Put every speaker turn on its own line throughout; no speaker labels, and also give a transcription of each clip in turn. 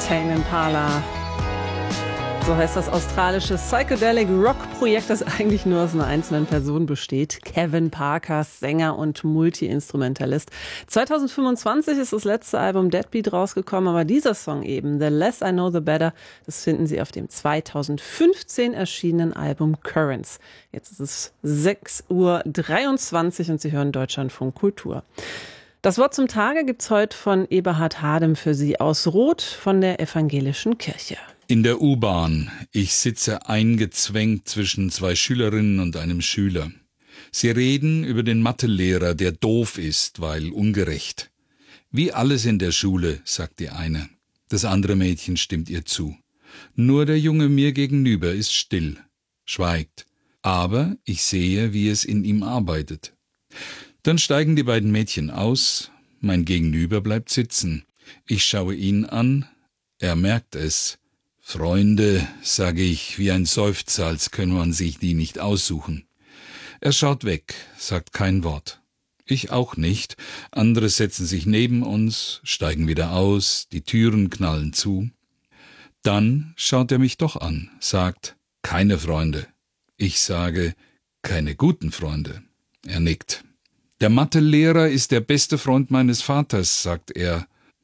Tame Impala. So heißt das australische Psychedelic-Rock-Projekt, das eigentlich nur aus einer einzelnen Person besteht. Kevin Parker, Sänger und Multi-Instrumentalist. 2025 ist das letzte Album Deadbeat rausgekommen, aber dieser Song eben, The Less I Know The Better, das finden Sie auf dem 2015 erschienenen Album Currents. Jetzt ist es 6:23 Uhr und Sie hören Deutschlandfunk Kultur. Das Wort zum Tage gibt's heute von Eberhard Hadem für Sie aus Roth von der Evangelischen Kirche.
In der U-Bahn. Ich sitze eingezwängt zwischen zwei Schülerinnen und einem Schüler. Sie reden über den Mathelehrer, der doof ist, weil ungerecht. Wie alles in der Schule, sagt die eine. Das andere Mädchen stimmt ihr zu. Nur der Junge mir gegenüber ist still, schweigt. Aber ich sehe, wie es in ihm arbeitet. Dann steigen die beiden Mädchen aus, mein Gegenüber bleibt sitzen. Ich schaue ihn an, er merkt es. Freunde, sage ich, wie ein Seufzer, als könne man sich die nicht aussuchen. Er schaut weg, sagt kein Wort. Ich auch nicht. Andere setzen sich neben uns, steigen wieder aus, die Türen knallen zu. Dann schaut er mich doch an, sagt, keine Freunde. Ich sage, keine guten Freunde. Er nickt. Der Mathelehrer ist der beste Freund meines Vaters, sagt er.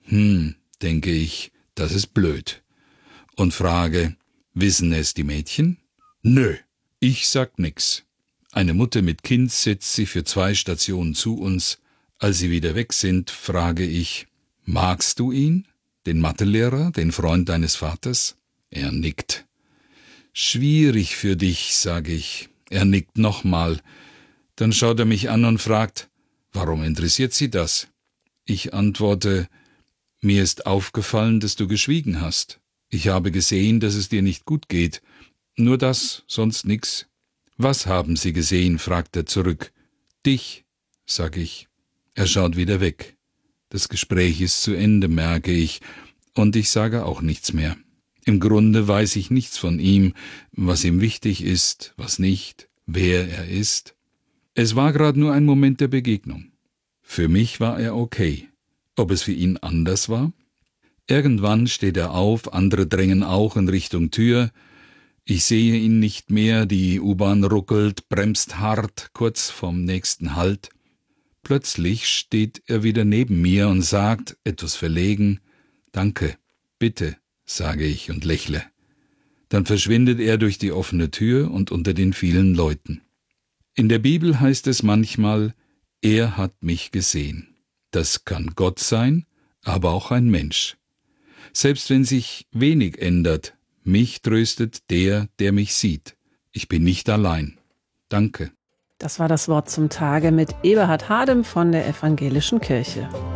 Denke ich, das ist blöd. Und frage, wissen es die Mädchen? Nö, ich sag nix. Eine Mutter mit Kind setzt sich für 2 Stationen zu uns. Als sie wieder weg sind, frage ich, magst du ihn, den Mathelehrer, den Freund deines Vaters? Er nickt. Schwierig für dich, sage ich. Er nickt nochmal. Dann schaut er mich an und fragt, warum interessiert Sie das? Ich antworte, mir ist aufgefallen, dass du geschwiegen hast. Ich habe gesehen, dass es dir nicht gut geht. Nur das, sonst nix. Was haben Sie gesehen? Fragt er zurück. Dich, sag ich. Er schaut wieder weg. Das Gespräch ist zu Ende, merke ich, und ich sage auch nichts mehr. Im Grunde weiß ich nichts von ihm, was ihm wichtig ist, was nicht, wer er ist. Es war gerade nur ein Moment der Begegnung. Für mich war er okay. Ob es für ihn anders war? Irgendwann steht er auf, andere drängen auch in Richtung Tür. Ich sehe ihn nicht mehr, die U-Bahn ruckelt, bremst hart, kurz vorm nächsten Halt. Plötzlich steht er wieder neben mir und sagt, etwas verlegen, »Danke, bitte«, sage ich und lächle. Dann verschwindet er durch die offene Tür und unter den vielen Leuten. In der Bibel heißt es manchmal, er hat mich gesehen. Das kann Gott sein, aber auch ein Mensch. Selbst wenn sich wenig ändert, mich tröstet der, der mich sieht. Ich bin nicht allein. Danke.
Das war das Wort zum Tage mit Eberhard Hadem von der Evangelischen Kirche.